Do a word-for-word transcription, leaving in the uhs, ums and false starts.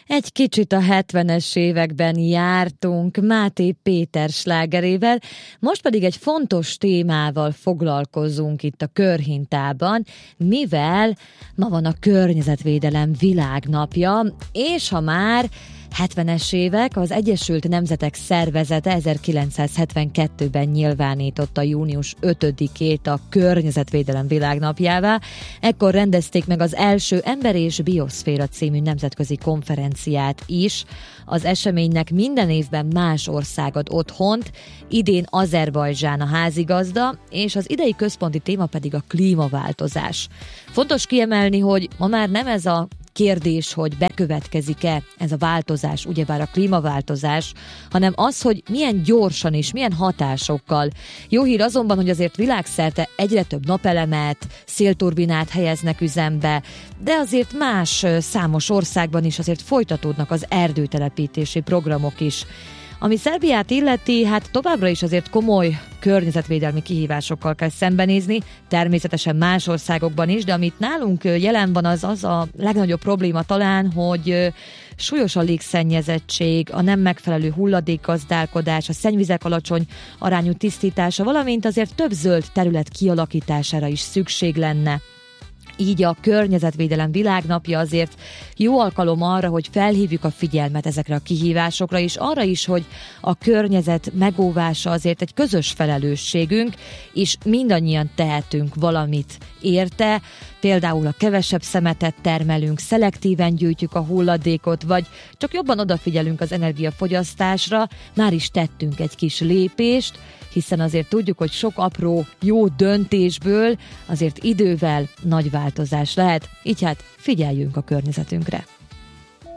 Egy kicsit a hetvenes években jártunk Máté Péter slágerével, most pedig egy fontos témával foglalkozunk itt a Körhintában, mivel ma van a Környezetvédelem Világnapja, és ha már hetvenes évek, az Egyesült Nemzetek Szervezete ezerkilencszázhetvenkettőben nyilvánította június ötödikét a Környezetvédelem Világnapjává. Ekkor rendezték meg az első Ember és Bioszféra című nemzetközi konferenciát is. Az eseménynek minden évben más ország ad otthont, idén Azerbajdzsán a házigazda, és az idei központi téma pedig a klímaváltozás. Fontos kiemelni, hogy ma már nem ez a kérdés, hogy bekövetkezik-e ez a változás, ugyebár a klímaváltozás, hanem az, hogy milyen gyorsan és milyen hatásokkal. Jó hír azonban, hogy azért világszerte egyre több napelemet, szélturbinát helyeznek üzembe, de azért más számos országban is azért folytatódnak az erdőtelepítési programok is. Ami Szerbiát illeti, hát továbbra is azért komoly környezetvédelmi kihívásokkal kell szembenézni, természetesen más országokban is, de amit nálunk jelen van, az az a legnagyobb probléma talán, hogy súlyos a légszennyezettség, a nem megfelelő hulladékgazdálkodás, a szennyvizek alacsony arányú tisztítása, valamint azért több zöld terület kialakítására is szükség lenne. Így a Környezetvédelem Világnapja azért jó alkalom arra, hogy felhívjuk a figyelmet ezekre a kihívásokra, és arra is, hogy a környezet megóvása azért egy közös felelősségünk, és mindannyian tehetünk valamit érte, például a kevesebb szemetet termelünk, szelektíven gyűjtjük a hulladékot, vagy csak jobban odafigyelünk az energiafogyasztásra, már is tettünk egy kis lépést, hiszen azért tudjuk, hogy sok apró, jó döntésből azért idővel nagy változás lehet, így hát figyeljünk a környezetünkre.